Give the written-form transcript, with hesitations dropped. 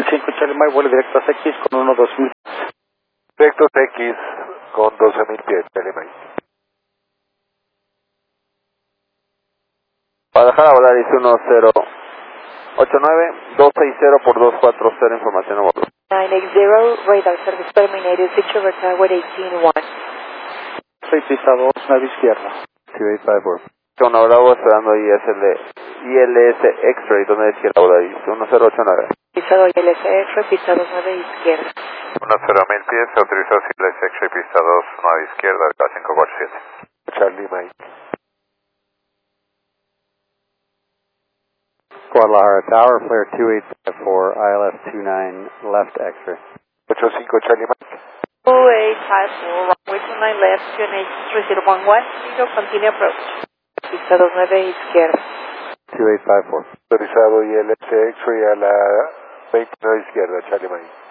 5 Charlie Mike, vuelo directo a X con 1-2000. Directo X con 12.000 pies, Charlie Mike. Para dejar a volar dice 1089-260 por 240, información a bordo. 980, radar service terminated, Victor Tower 181. Soy pista 2, nave izquierda. 2854. Con Bravo esperando ILS X-Ray, donde es izquierda volar dice 1089. Pista 2, ILS, pista 2, 9 izquierda. 10.000 pies, autorizado ILS X-Ray, pista 2, 9 izquierda, K547. Charlie Mike. Guadalajara Tower, flare 2854, ILS 29, left X-ray. 85 Charlie Mike. 2854, runway 29 left, QNH 3011, continue approach. Pista 29 izquierda. 2854. Autorizado ILS X-Ray a la 29 izquierda, Charlie Mike.